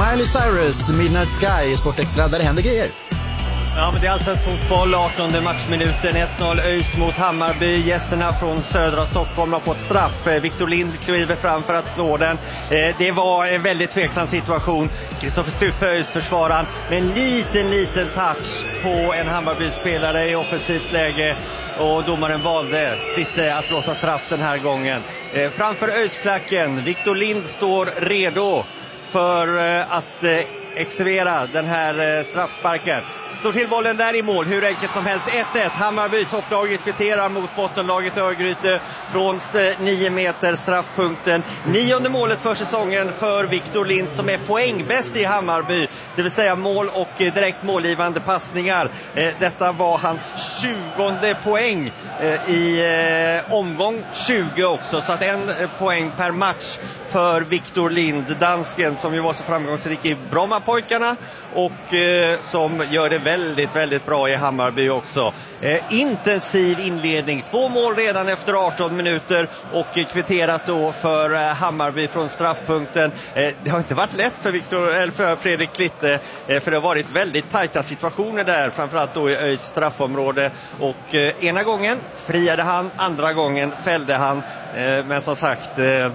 Miley Cyrus, Midnight Sky i Sport Extra, där det händer grejer. Ja, men det är alltså fotboll, 18:e matchminuten, 1-0 ÖIS mot Hammarby. Gästerna från södra Stockholm har fått straff. Viktor Lind kliver fram för att slå den. Det var en väldigt tveksam situation. Kristoffer Stuffe, ÖIS försvararen, med en liten touch på en Hammarby-spelare i offensivt läge. Och domaren valde lite att blåsa straff den här gången. Framför ÖIS-klacken, Viktor Lind står redo för att exervera den här straffsparken. Står till bollen där i mål, hur enkelt som helst. 1-1, Hammarby, topplaget kvitterar mot bottenlaget Örgryte från 9 meter straffpunkten. 9:e målet för säsongen för Viktor Lind, som är poängbäst i Hammarby. Det vill säga mål och direkt målgivande passningar. Detta var hans 20:e poäng i omgång 20 också. Så att 1 poäng per match för Viktor Lind, dansken som ju var så framgångsrik i Brommapojkarna och som gör det väldigt bra i Hammarby också. Intensiv inledning, 2 mål redan efter 18 minuter och kvitterat då för Hammarby från straffpunkten. Det har inte varit lätt för Fredrik Klitte, för det har varit väldigt tajta situationer där, framförallt då i ÖIS straffområde, och ena gången friade han, andra gången fällde han, men som sagt,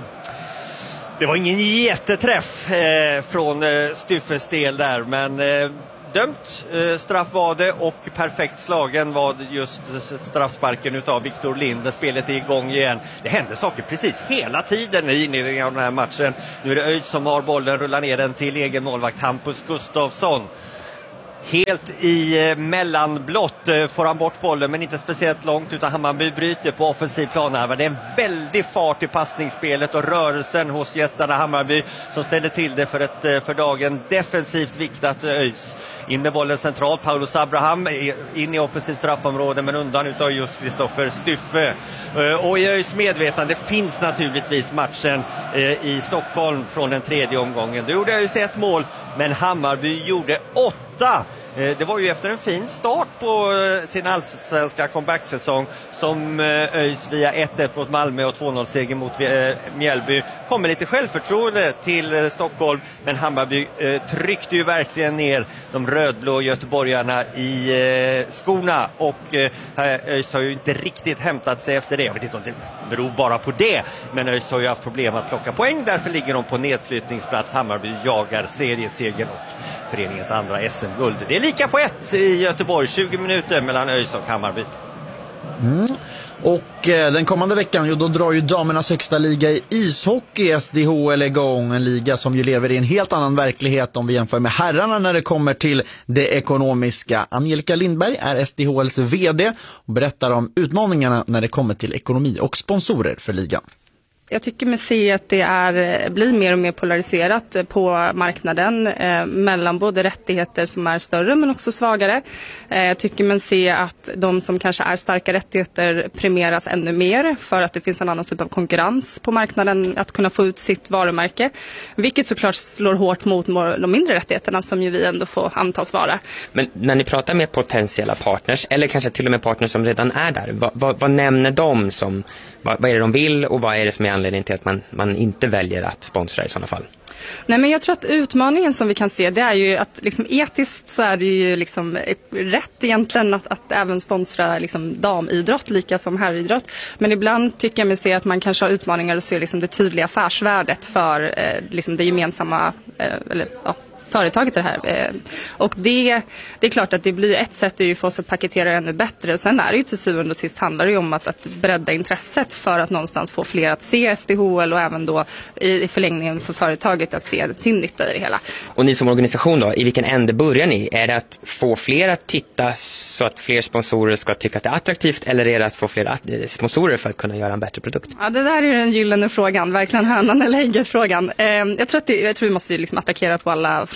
det var ingen jätteträff från Stuffes del där, men dömt straff var det, och perfekt slagen var just straffsparken utav Viktor Lind. Spelet är igång igen. Det händer saker precis hela tiden i inledningen av den här matchen. Nu är det ÖIS som har bollen, rullar ner den till egen målvakt Hampus Gustafsson. Helt i mellanblott får han bort bollen, men inte speciellt långt, utan Hammarby bryter på offensiv plan här. Det är en väldig fart i passningsspelet och rörelsen hos gästerna Hammarby som ställer till det för ett för dagen defensivt viktat ÖIS. In med bollen centralt, Paulus Abraham in i offensiv straffområde, men undan utav just Kristoffer Stuffe. Och i ÖIS medvetande finns naturligtvis matchen i Stockholm från den 3:e omgången. Då gjorde ÖIS 1 mål, men Hammarby gjorde 8. Det var ju efter en fin start på sin allsvenska comeback-säsong som ÖIS via 1-1 mot Malmö och 2-0-seger mot Mjällby kommer lite självförtroende till Stockholm, men Hammarby tryckte ju verkligen ner de rödblå göteborgarna i skorna, och ÖIS har ju inte riktigt hämtat sig efter det. Jag vet inte om det beror bara på det, men ÖIS har ju haft problem att plocka poäng, därför ligger de på nedflyttningsplats. Hammarby jagar seriesegen och föreningens andra SM-guld. Det är lika på 1 i Göteborg, 20 minuter mellan ÖIS och Hammarby. Och den kommande veckan, då drar ju damernas högsta liga i ishockey, SDHL, igång. En liga som ju lever i en helt annan verklighet om vi jämför med herrarna när det kommer till det ekonomiska. Angelica Lindberg är SDHLs vd och berättar om utmaningarna när det kommer till ekonomi och sponsorer för ligan. Jag tycker mig se att det blir mer och mer polariserat på marknaden mellan både rättigheter som är större men också svagare. Jag tycker man se att de som kanske är starka rättigheter premieras ännu mer för att det finns en annan typ av konkurrens på marknaden att kunna få ut sitt varumärke. Vilket såklart slår hårt mot de mindre rättigheterna som ju vi ändå får antas vara. Men när ni pratar med potentiella partners eller kanske till och med partners som redan är där, vad nämner de som... Vad är det de vill och vad är det som är anledningen till att man inte väljer att sponsra i sådana fall? Nej, men jag tror att utmaningen som vi kan se, det är ju att liksom etiskt så är det ju liksom rätt egentligen att även sponsra liksom damidrott lika som herridrott. Men ibland tycker jag mig se att man kanske har utmaningar att se liksom det tydliga affärsvärdet för liksom det gemensamma företaget det här. Och det är klart att det blir ett sätt att få oss att paketera det ännu bättre. Sen är det ju till syvende och sist handlar det ju om att bredda intresset för att någonstans få fler att se SDHL och även då i förlängningen för företaget att se sin nytta i det hela. Och ni som organisation då, i vilken ände börjar ni? Är det att få fler att titta så att fler sponsorer ska tycka att det är attraktivt, eller är det att få fler sponsorer för att kunna göra en bättre produkt? Ja, det där är den gyllene frågan, verkligen hönan eller ägget frågan. Jag tror vi måste liksom attackera på alla fronter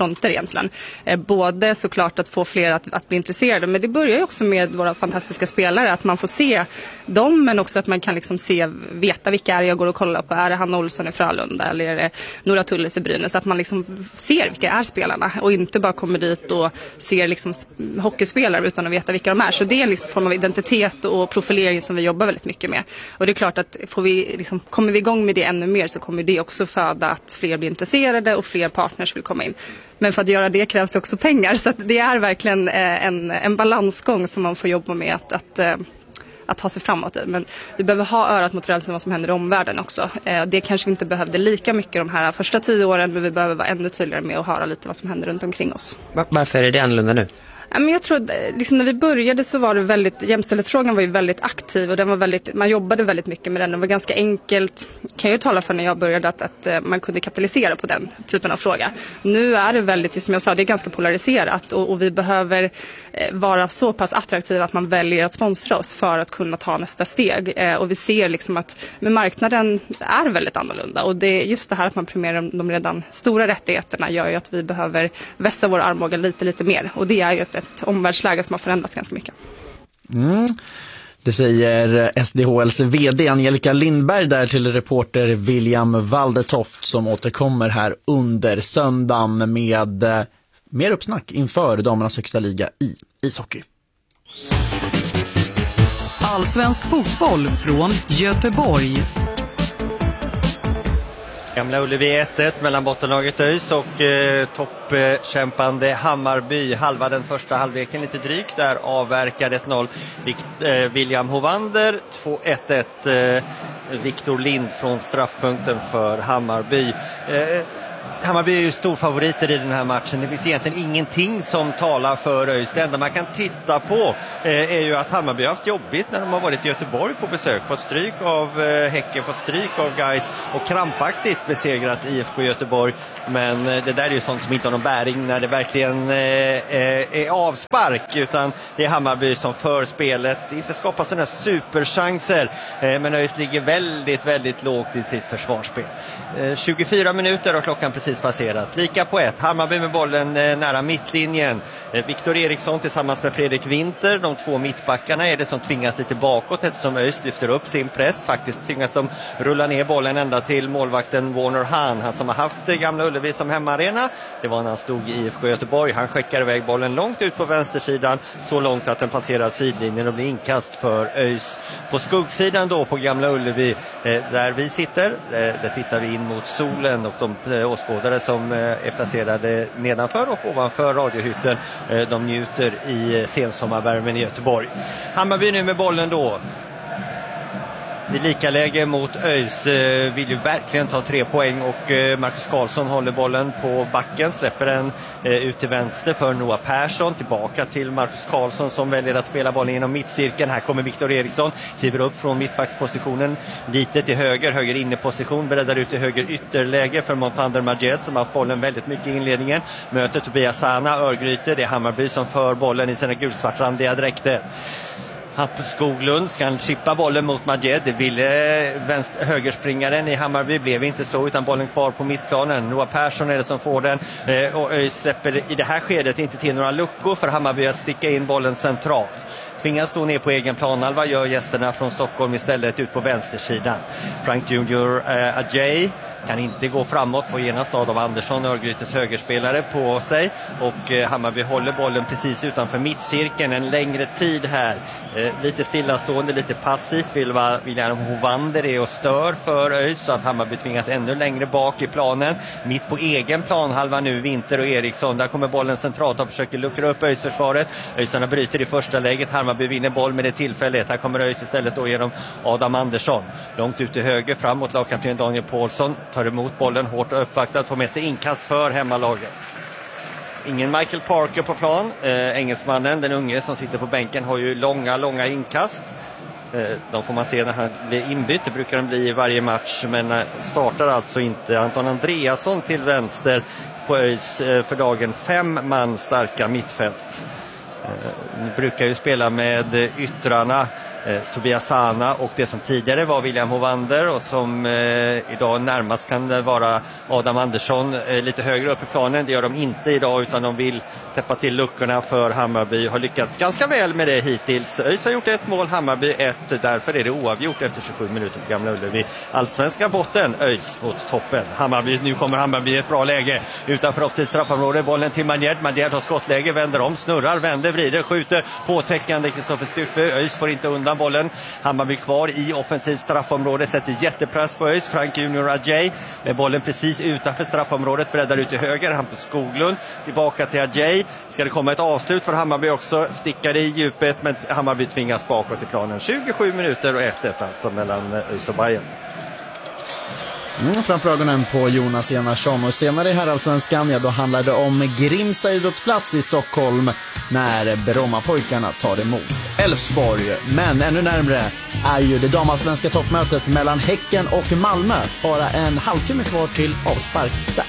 fronter egentligen. Både såklart att få fler att bli intresserade, men det börjar ju också med våra fantastiska spelare, att man får se dem, men också att man kan liksom veta vilka är jag går och kollar på. Är det Hanna Olsson i Frölunda eller är det Nora Tulles i Brynäs? Så att man liksom ser vilka är spelarna och inte bara kommer dit och ser liksom hockeyspelare utan att veta vilka de är. Så det är liksom en form av identitet och profilering som vi jobbar väldigt mycket med. Och det är klart att kommer vi igång med det ännu mer, så kommer det också föda att fler blir intresserade och fler partners vill komma in. Men för att göra det krävs också pengar, så att det är verkligen en balansgång som man får jobba med att ta sig framåt i. Men vi behöver ha örat mot rälsen vad som händer i omvärlden också. Det kanske vi inte behövde lika mycket de här första 10 åren, men vi behöver vara ännu tydligare med att höra lite vad som händer runt omkring oss. Varför är det annorlunda nu? Men jag tror liksom när vi började så var det jämställdhetsfrågan var ju väldigt aktiv och den var man jobbade väldigt mycket med den. Det var ganska enkelt, kan jag ju tala för när jag började, att man kunde kapitalisera på den typen av fråga. Nu är det väldigt, som jag sa, det är ganska polariserat och vi behöver vara så pass attraktiva att man väljer att sponsra oss för att kunna ta nästa steg. Och vi ser liksom att marknaden är väldigt annorlunda, och det är just det här att man premierar de redan stora rättigheterna gör ju att vi behöver vässa vår armbåge lite mer, och det är ju ett omvärldsläge som har förändrats ganska mycket. Det säger SDHLs vd Angelica Lindberg där till reporter William Waldetoft, som återkommer här under söndagen med mer uppsnack inför damernas högsta liga i ishockey. Allsvensk fotboll från Göteborg. Gamla Ullevi 1-1 mellan bottenlaget ÖIS och toppkämpande Hammarby. Halva den första halvleken lite drygt där, avverkad 1-0 William Hovander, 2-1 Victor Lind från straffpunkten för Hammarby. Hammarby är ju storfavoriter i den här matchen. Det finns egentligen ingenting som talar för ÖIS. Det enda man kan titta på är ju att Hammarby har haft jobbigt när de har varit i Göteborg på besök. Fått stryk av Häcken, fått stryk av Gais och krampaktigt besegrat IFK Göteborg. Men det där är ju sånt som inte har någon bäring när det verkligen är avspark. Utan det är Hammarby som för spelet. Inte skapar sådana superchanser. Men ÖIS ligger väldigt, väldigt lågt i sitt försvarsspel. 24 minuter och klockan precis passerat. Lika på 1. Hammarby med bollen nära mittlinjen. Viktor Eriksson tillsammans med Fredrik Winter. De två mittbackarna är det som tvingas lite bakåt eftersom ÖIS lyfter upp sin press. Faktiskt tvingas de rulla ner bollen ända till målvakten Warner Hahn. Han som har haft Gamla Ullevi som hemmaarena. Det var när han stod i IFK Göteborg. Han skickar iväg bollen långt ut på vänstersidan. Så långt att den passerar sidlinjen och blir inkast för ÖIS. På skuggsidan då på Gamla Ullevi där vi sitter. Där tittar vi in mot solen och de åskådare som är placerade nedanför och ovanför radiohytten, de njuter i sensommarvärmen i Göteborg. Hammarby nu med bollen då. I lika läge mot ÖIS vill ju verkligen ta 3 poäng och Marcus Karlsson håller bollen på backen, släpper den ut till vänster för Noah Persson, tillbaka till Marcus Karlsson som väljer att spela bollen genom mittcirkeln. Här kommer Viktor Eriksson, kliver upp från mittbackspositionen lite till höger inneposition, breddar ut i höger ytterläge för Montander Majed som har haft bollen väldigt mycket i inledningen. Möter Tobias Sana, Örgryte, det är Hammarby som för bollen i sina gulsvartrandiga dräkter. Hampus Skoglund ska chippa bollen mot Majed. Det ville högerspringaren i Hammarby, blev inte så utan bollen kvar på mittplanen. Noah Persson är det som får den och ÖIS släpper i det här skedet inte till några luckor för Hammarby att sticka in bollen centralt. Tvingas stå ner på egen planhalva, gör gästerna från Stockholm istället ut på vänstersidan. Frank Junior Ajay kan inte gå framåt, får genast Adam Andersson, Örgrytes högerspelare, på sig. Och Hammarby håller bollen precis utanför mittcirkeln en längre tid här. Lite stillastående, lite passivt. William Hovander är och stör för ÖIS så att Hammarby tvingas ännu längre bak i planen. Mitt på egen planhalva nu, Winter och Eriksson. Där kommer bollen centralt och försöker luckra upp ÖIS-försvaret. ÖISarna bryter i första läget. Hammarby vinner boll med det tillfället. Här kommer ÖIS istället då genom Adam Andersson. Långt ut till höger, framåt lagkapten Daniel Paulsson. Tar emot bollen hårt och uppvaktad, får med sig inkast för hemmalaget. Ingen Michael Parker på plan. Engelsmannen, den unge som sitter på bänken, har ju långa inkast. De får man se när han blir inbytt. Det brukar den bli i varje match, men startar alltså inte. Anton Andreasson till vänster på ÖIS för dagen 5 man starka mittfält. Brukar ju spela med yttrarna Tobias Sana och det som tidigare var William Hovander och som idag närmast kan vara Adam Andersson lite högre upp i planen. Det gör de inte idag, utan de vill täppa till luckorna för Hammarby. Har lyckats ganska väl med det hittills. ÖIS har gjort 1 mål, Hammarby 1. Därför är det oavgjort efter 27 minuter på Gamla Ullevi. Allsvenska botten, ÖIS mot toppen. Nu kommer Hammarby i ett bra läge utanför offensivt straffområde. Bollen till Manjed har skottläge, vänder om, snurrar, vänder, vrider, skjuter. Påtäckande Kristoffer Stuffe. ÖIS får inte undan bollen. Hammarby kvar i offensivt straffområde, sätter jättepress på ÖIS. Frank Junior Adjei med bollen precis utanför straffområdet, breddar ut till höger. Hampus Skoglund tillbaka till Adjei. Ska det komma ett avslut för Hammarby också, stickar i djupet, men Hammarby tvingas bakåt i planen. 27 minuter och 1-1 alltså mellan ÖIS och Bayern. Framför ögonen på Jonas Enarsson. Och senare i Herrallsvenskan, då handlar det om Grimsta idrottsplats i Stockholm när Brommapojkarna tar emot Elfsborg. Men ännu närmare är ju det damallsvenska toppmötet mellan Häcken och Malmö. Bara en halvtimme kvar till avspark där.